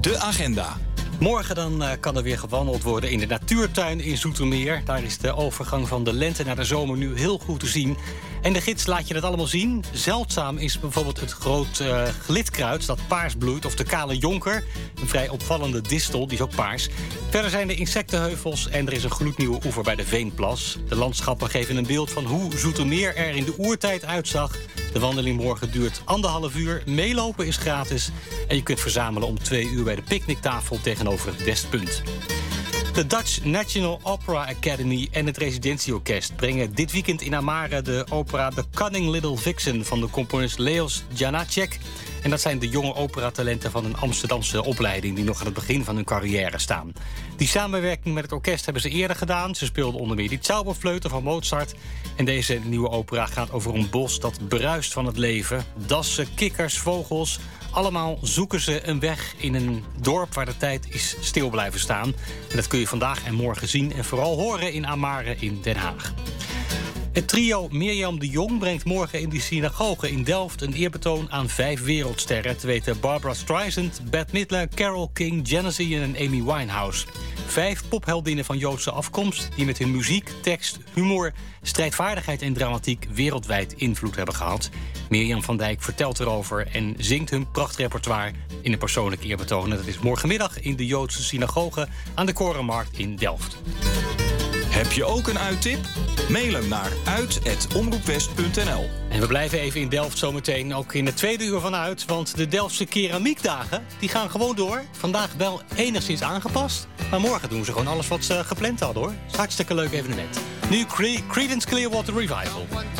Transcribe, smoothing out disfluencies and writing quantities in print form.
De agenda. Morgen dan kan er weer gewandeld worden in de natuurtuin in Zoetermeer. Daar is de overgang van de lente naar de zomer nu heel goed te zien. En de gids laat je dat allemaal zien. Zeldzaam is bijvoorbeeld het groot glidkruid dat paars bloeit. Of de kale jonker, een vrij opvallende distel, die is ook paars. Verder zijn er insectenheuvels en er is een gloednieuwe oever bij de Veenplas. De landschappen geven een beeld van hoe Zoetermeer er in de oertijd uitzag. De wandeling morgen duurt 1,5 uur. Meelopen is gratis. En je kunt verzamelen om 2 uur bij de picknicktafel tegenover het Westpunt. De Dutch National Opera Academy en het Residentieorkest brengen dit weekend in Amare de opera The Cunning Little Vixen van de componist Leos Janáček. En dat zijn de jonge operatalenten van een Amsterdamse opleiding die nog aan het begin van hun carrière staan. Die samenwerking met het orkest hebben ze eerder gedaan. Ze speelden onder meer die Zauberflöte van Mozart. En deze nieuwe opera gaat over een bos dat bruist van het leven. Dassen, kikkers, vogels. Allemaal zoeken ze een weg in een dorp waar de tijd is stil blijven staan. En dat kun je vandaag en morgen zien en vooral horen in Amare in Den Haag. Het trio Mirjam de Jong brengt morgen in de synagoge in Delft een eerbetoon aan 5 wereldsterren. Te weten Barbra Streisand, Bette Midler, Carole King, Genesee en Amy Winehouse. 5 popheldinnen van Joodse afkomst die met hun muziek, tekst, humor, strijdvaardigheid en dramatiek wereldwijd invloed hebben gehad. Mirjam van Dijk vertelt erover en zingt hun prachtrepertoire in een persoonlijk eerbetoon. En dat is morgenmiddag in de Joodse synagoge aan de Korenmarkt in Delft. Heb je ook een uittip? Mail hem naar uit@omroepwest.nl. En we blijven even in Delft zometeen, ook in het tweede uur vanuit. Want de Delftse keramiekdagen die gaan gewoon door. Vandaag wel enigszins aangepast. Maar morgen doen ze gewoon alles wat ze gepland hadden, hoor. Het is een hartstikke leuk evenement. Nu Creedence Clearwater Revival.